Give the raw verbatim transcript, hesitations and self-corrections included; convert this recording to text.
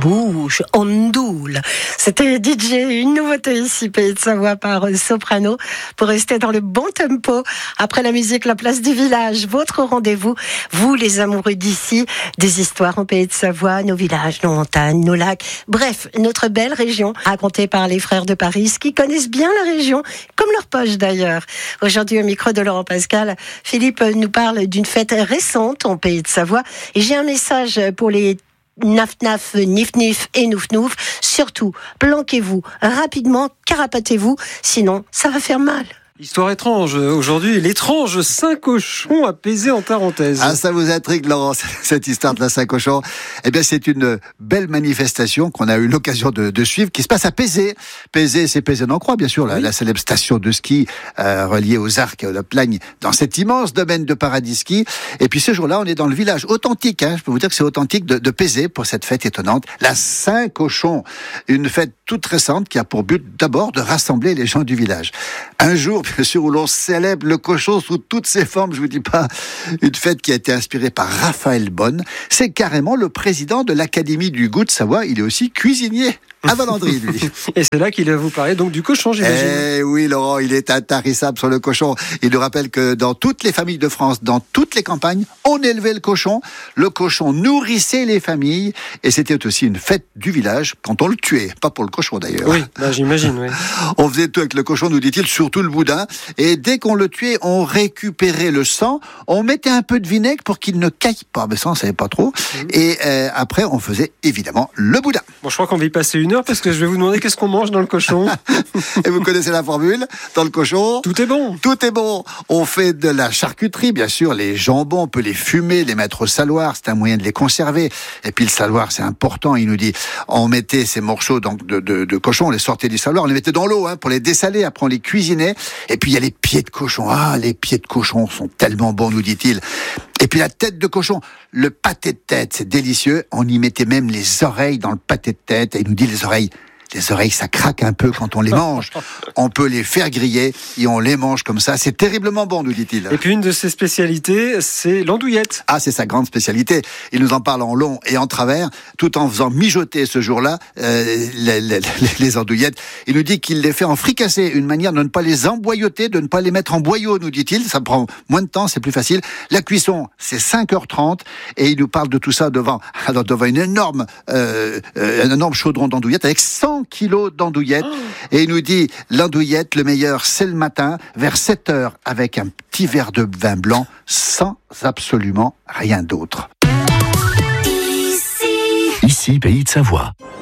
bouge, ondoule. C'était D J, une nouveauté ici, Pays de Savoie par Soprano, pour rester dans le bon tempo. Après la musique, la place du village, votre rendez-vous, vous les amoureux d'ici, des histoires en Pays de Savoie, nos villages, nos montagnes, nos lacs, bref, notre belle région, racontée par les frères de Paris, qui connaissent bien la région, comme leur poche d'ailleurs. Aujourd'hui, au micro de Laurent Pascal, Philippe nous parle d'une fête récente en Pays de Savoie, et j'ai un message pour les naf-naf, nif-nif et nouf-nouf. Surtout, planquez-vous rapidement, carapatez-vous, sinon ça va faire mal. Histoire étrange, aujourd'hui, l'étrange Saint-Cochon apaisé en Tarentaise. Ah, ça vous intrigue, Laurent, cette histoire de la Saint-Cochon. Eh bien, c'est une belle manifestation qu'on a eu l'occasion de, de suivre, qui se passe à Pézé. Pézé, c'est Pézé-en-Croix, bien sûr, la, oui. la célèbre station de ski euh, reliée aux Arcs et aux Plagne, dans cet immense domaine de paradis ski. Et puis ce jour-là, on est dans le village authentique, hein, je peux vous dire que c'est authentique de, de Pézé pour cette fête étonnante, la Saint-Cochon. Une fête toute récente qui a pour but d'abord de rassembler les gens du village. Un jour, bien sûr, où l'on célèbre le cochon sous toutes ses formes, je vous dis pas, une fête qui a été inspirée par Raphaël Bonne. C'est carrément le président de l'Académie du goût de Savoie. Il est aussi cuisinier à Valandry, lui. Et c'est là qu'il va vous parler donc du cochon, j'imagine. Eh oui, Laurent, il est intarissable sur le cochon. Il nous rappelle que dans toutes les familles de France, dans toutes les campagnes, on élevait le cochon. Le cochon nourrissait les familles. Et c'était aussi une fête du village quand on le tuait. Pas pour le cochon, d'ailleurs. Oui, bah, j'imagine, oui. On faisait tout avec le cochon, nous dit-il, surtout le boudin. Et dès qu'on le tuait, on récupérait le sang. On mettait un peu de vinaigre pour qu'il ne caille pas. Mais ça, on ne savait pas trop. Mmh. Et euh, après, on faisait évidemment le boudin. Bon, je crois qu'on va y passer une parce que je vais vous demander qu'est-ce qu'on mange dans le cochon. Et vous connaissez la formule, dans le cochon, tout est bon. Tout est bon. On fait de la charcuterie, bien sûr, les jambons, on peut les fumer, les mettre au saloir, c'est un moyen de les conserver. Et puis le saloir, c'est important, il nous dit, on mettait ces morceaux donc, de, de, de cochon, on les sortait du saloir, on les mettait dans l'eau hein, pour les dessaler, après on les cuisinait. Et puis il y a les pieds de cochon. Ah, les pieds de cochon sont tellement bons, nous dit-il. Et puis la tête de cochon, le pâté de tête, c'est délicieux. On y mettait même les oreilles dans le pâté de tête. Et il nous dit les oreilles, les oreilles, ça craque un peu quand on les mange. On peut les faire griller et on les mange comme ça. C'est terriblement bon, nous dit-il. Et puis une de ses spécialités, c'est l'andouillette. Ah, c'est sa grande spécialité. Il nous en parle en long et en travers, tout en faisant mijoter ce jour-là euh, les, les, les andouillettes. Il nous dit qu'il les fait en fricassé, une manière de ne pas les emboyauter, de ne pas les mettre en boyau, nous dit-il. Ça prend moins de temps, c'est plus facile. La cuisson, c'est cinq heures trente et il nous parle de tout ça devant, alors devant une énorme, euh, un énorme chaudron d'andouillettes avec cent kilos d'andouillettes. Oh. Et il nous dit, l'andouillette, le meilleur, c'est le matin, vers sept heures, avec un petit verre de vin blanc, sans absolument rien d'autre. Ici, Ici Pays de Savoie.